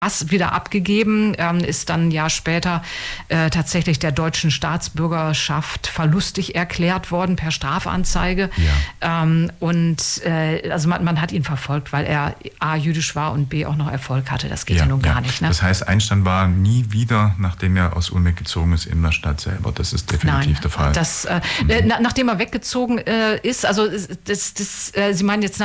wieder abgegeben, ist dann ein Jahr später tatsächlich der deutschen Staatsbürgerschaft verlustig erklärt worden per Strafanzeige. Ja. Also man hat ihn verfolgt, weil er A, jüdisch war und B, auch noch Erfolg hatte. Das geht ja nun gar nicht. Ne? Das heißt, Einstein war nie wieder, nachdem er aus Ulm weggezogen ist, in der Stadt selber. Das ist definitiv der Fall. Nachdem er weggezogen ist, also Sie meinen jetzt nach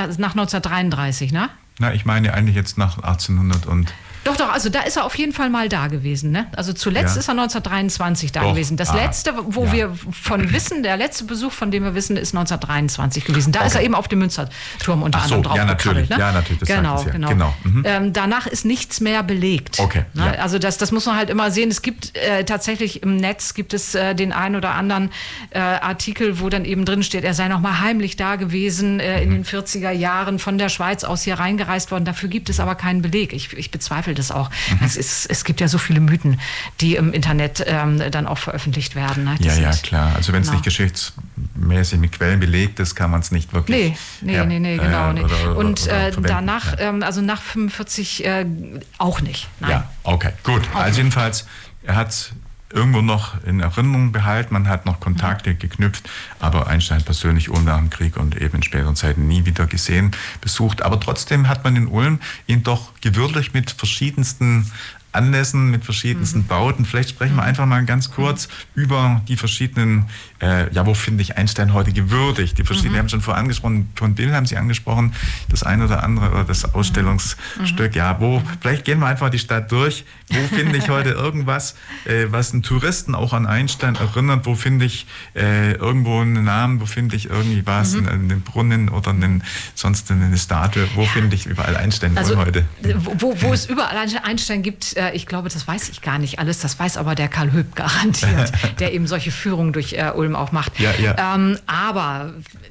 1933, ne? Na, ich meine eigentlich jetzt nach 1800 und... Doch, also da ist er auf jeden Fall mal da gewesen. Ne? Also zuletzt ist er 1923 da gewesen. Das letzte, wo wir von wissen, der letzte Besuch, von dem wir wissen, ist 1923 gewesen. Da ist er eben auf dem Münsterturm unter anderem drauf gekrabbelt. Ne? Ja, natürlich. Das genau. Mhm. Danach ist nichts mehr belegt. Okay. Ne? Ja. Also das muss man halt immer sehen. Es gibt tatsächlich im Netz den einen oder anderen Artikel, wo dann eben drin steht, er sei noch mal heimlich da gewesen in den 40er Jahren von der Schweiz aus hier reingereist worden. Dafür gibt es aber keinen Beleg. Ich bezweifle das auch. Es gibt ja so viele Mythen, die im Internet dann auch veröffentlicht werden. Ne? Ja, klar. Also wenn es nicht geschichtsmäßig mit Quellen belegt ist, kann man es nicht wirklich... Nee, genau. Und danach, also nach 45 auch nicht. Nein. Ja, okay, gut. Also jedenfalls, er hat irgendwo noch in Erinnerung behalten, man hat noch Kontakte geknüpft, aber Einstein persönlich Ulm nach dem Krieg und eben in späteren Zeiten nie wieder gesehen, besucht. Aber trotzdem hat man in Ulm ihn doch gewürdigt mit verschiedensten Anlässen, mit verschiedensten Bauten. Vielleicht sprechen wir einfach mal ganz kurz über die verschiedenen, wo finde ich Einstein heute gewürdigt? Die verschiedenen, wir haben schon vorher angesprochen, von Bill haben Sie angesprochen, das eine oder andere, oder das Ausstellungsstück. Ja, vielleicht gehen wir einfach die Stadt durch. Wo finde ich heute irgendwas, was einen Touristen auch an Einstein erinnert? Wo finde ich irgendwo einen Namen? Wo finde ich irgendwie was, einen Brunnen oder sonst eine Statue? Wo finde ich überall Einstein heute? Wo es überall Einstein gibt, ich glaube, das weiß ich gar nicht alles, das weiß aber der Karl Höpp garantiert, der eben solche Führungen durch Ulm auch macht. Ja. Aber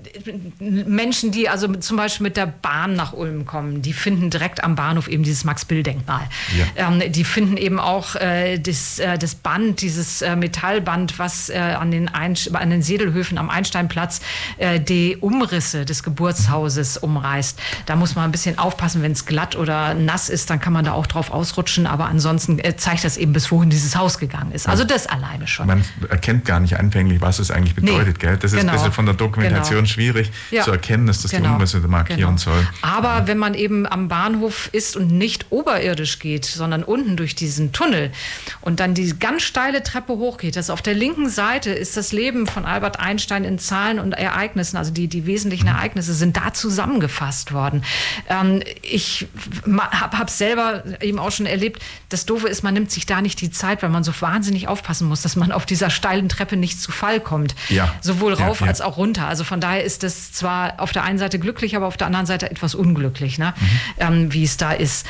Menschen, die also zum Beispiel mit der Bahn nach Ulm kommen, die finden direkt am Bahnhof eben dieses Max-Bill-Denkmal. Ja. Die finden eben auch das Band, dieses Metallband, was an den Sedelhöfen am Einsteinplatz die Umrisse des Geburtshauses umreißt. Da muss man ein bisschen aufpassen, wenn es glatt oder nass ist, dann kann man da auch drauf ausrutschen, aber ansonsten zeigt das eben, bis wohin dieses Haus gegangen ist. Also das alleine schon. Man erkennt gar nicht anfänglich, was es eigentlich bedeutet. Gell? Das ist ein bisschen von der Dokumentation schwierig zu erkennen, dass das die Umrisse markieren soll. Aber wenn man eben am Bahnhof ist und nicht oberirdisch geht, sondern unten durch diesen Tunnel und dann die ganz steile Treppe hochgeht, also auf der linken Seite ist das Leben von Albert Einstein in Zahlen und Ereignissen, also die wesentlichen Ereignisse sind da zusammengefasst worden. Ich habe selber eben auch schon erlebt, das Doofe ist, man nimmt sich da nicht die Zeit, weil man so wahnsinnig aufpassen muss, dass man auf dieser steilen Treppe nicht zu Fall kommt. Ja. Sowohl rauf als auch runter. Also von daher ist das zwar auf der einen Seite glücklich, aber auf der anderen Seite etwas unglücklich, ne? Wie es da ist.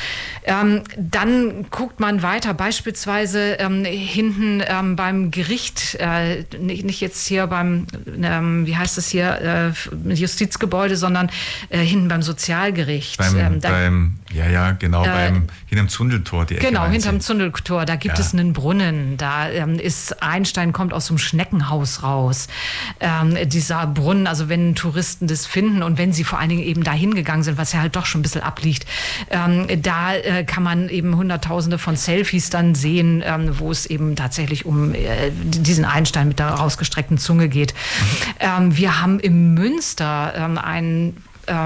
Dann guckt man weiter, beispielsweise hinten beim Gericht, nicht jetzt hier beim, wie heißt das hier, Justizgebäude, sondern hinten beim Sozialgericht. Hinterm Zundeltor. Genau, hinterm Zundeltor, da gibt es einen Brunnen, da ist Einstein, kommt aus so einem Schneckenhaus raus. Dieser Brunnen, also wenn Touristen das finden und wenn sie vor allen Dingen eben da hingegangen sind, was ja halt doch schon ein bisschen abliegt, da kann man eben Hunderttausende von Selfies dann sehen, wo es eben tatsächlich um diesen Einstein mit der rausgestreckten Zunge geht. Wir haben im Münster ein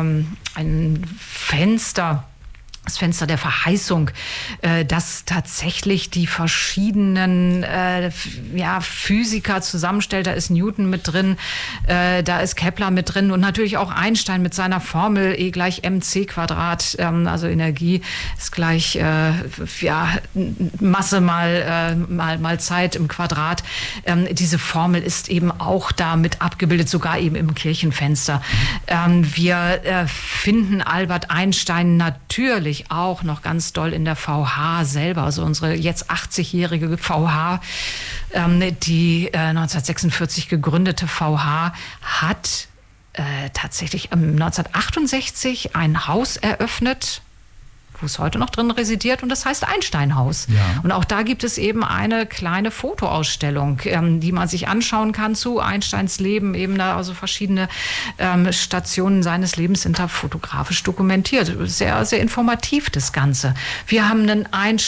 Fenster, das Fenster der Verheißung, das tatsächlich die verschiedenen Physiker zusammenstellt. Da ist Newton mit drin, da ist Kepler mit drin und natürlich auch Einstein mit seiner Formel E = mc², also Energie ist gleich Masse mal Zeit im Quadrat. Diese Formel ist eben auch da mit abgebildet, sogar eben im Kirchenfenster. Wir finden Albert Einstein natürlich auch noch ganz doll in der VH selber, also unsere jetzt 80-jährige VH, die 1946 gegründete VH hat tatsächlich 1968 ein Haus eröffnet, wo es heute noch drin residiert, und das heißt Einstein-Haus. Ja. Und auch da gibt es eben eine kleine Fotoausstellung, die man sich anschauen kann zu Einsteins Leben, eben da also verschiedene Stationen seines Lebens sind da fotografisch dokumentiert. Sehr, sehr informativ das Ganze. Wir haben einen